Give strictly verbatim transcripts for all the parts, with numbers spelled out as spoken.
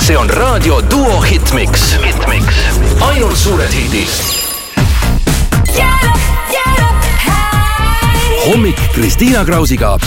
See on Raadio Duo Hitmix. Hitmix. Ainult suured hidid. Hommik Kristiina Krausiga.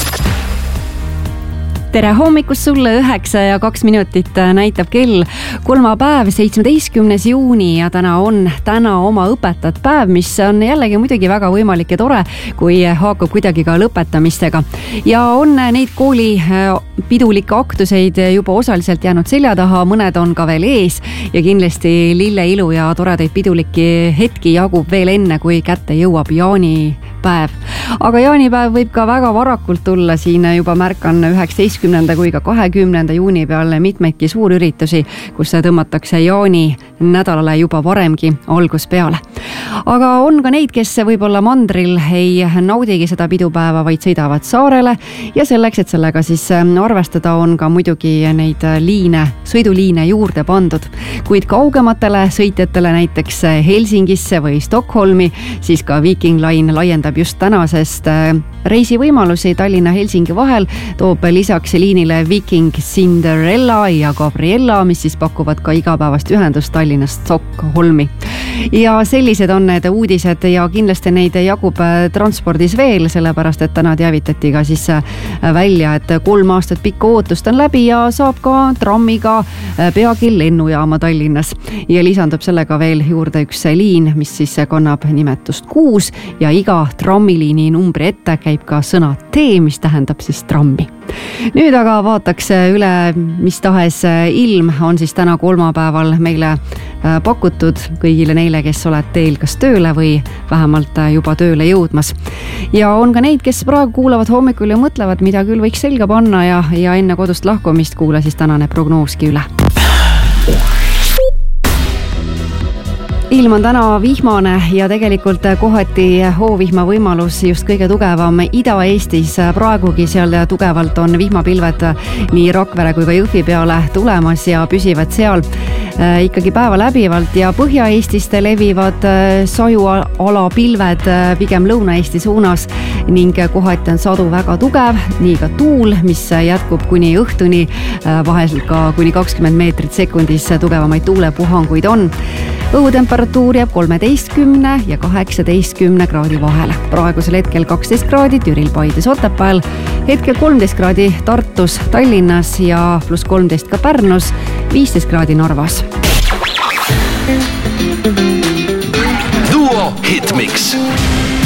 Tere hommikust sulle, üheksa ja kaks minutit näitab kell. Kolmapäev, seitsmeteistkümnes juuni ja täna on täna oma õpetajat päev, mis on jällegi muidugi väga võimalik ja tore, kui haakub kuidagi ka lõpetamistega. Ja on neid kooli pidulikke aktuseid juba osaliselt jäänud selja taha, mõned on ka veel ees ja kindlasti lilleilu ja toredaid pidulikki hetki jagub veel enne, kui kätte jõuab jaanipäev. Aga jaanipäev võib ka väga varakult tulla, siin juba märkan üheksateistkümnenda kui ka kahekümnenda juuni peale mitmeidki suurüritusi, kus tõmmatakse jaani nädalale juba varemgi algus peale. Aga on ka neid, kes võib-olla mandril ei naudigi seda pidupäeva, vaid sõidavad saarele ja selleks, et sellega siis arvestada, on ka muidugi neid liine, sõiduliine juurde pandud. Kuid kaugematele sõitjatele näiteks Helsingisse või Stockholmi, siis ka Viking Line laiendab just tänasest reisivõimalusi Tallinna-Helsingi vahel, toob lisaks liinile Viking Cinderella ja Gabriella, mis siis pakuvad ka igapäevast ühendust Tallinnast Stockholmi. Ja sellised on need uudised ja kindlasti neid jagub transpordis veel, sellepärast et täna teavitati ka siis välja, et kolm aastat pikka ootust on läbi ja saab ka trammiga peagi lennujaama Tallinnas. Ja lisandub sellega veel juurde üks liin, mis siis kannab nimetust kuus ja iga trammiliini numbri ette käib ka sõna T, mis tähendab siis trammi. Nüüd aga vaataks üle, mis tahes ilm on siis täna kolmapäeval meile pakutud kõigile neile, kes oled teel kas tööle või vähemalt juba tööle jõudmas. Ja on ka neid, kes praegu kuulavad hommikul ja mõtlevad, mida küll võiks selga panna ja, ja enne kodust lahkumist kuule siis tänane prognooski üle. Ilm on täna vihmane ja tegelikult kohati hoovihma võimalus just kõige tugevam Ida-Eestis. Praegugi seal tugevalt on vihmapilved nii Rakvere kui ka Jõhvi peale tulemas ja püsivad seal ikkagi päeva läbivalt ja Põhja-Eestist levivad sajuala pilved pigem Lõuna-Eesti suunas ning kohati on sadu väga tugev, nii ka tuul, mis jätkub kuni õhtuni, vahel ka kuni kakskümmend meetrit sekundis tugevamaid tuulepuhanguid on. Õhutemperatuur jääb kolmeteistkümne ja kaheksateistkümne kraadi vahele. Praegusel hetkel kaksteist kraadi Türil, Paides, Otepääl, hetkel kolmteist kraadi Tartus, Tallinnas ja pluss kolmteist ka Pärnus, viisteist kraadi Narvas. Duo Hitmix.